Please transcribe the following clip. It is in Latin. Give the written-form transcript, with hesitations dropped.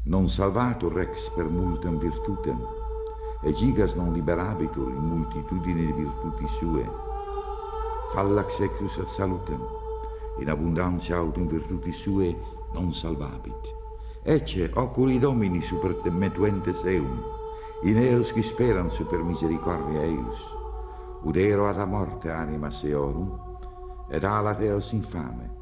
non salvatur rex per multam virtutem, e gigas non liberabitur in multitudine di virtuti sue, fallax ecus ad salutem, in abundantia aut in virtuti sue non salvabit. Ecce oculi Domini super te metuentes eum, in eos qui speran super misericordia eius, udero ad a morte anima seorum, ed alat eos infame,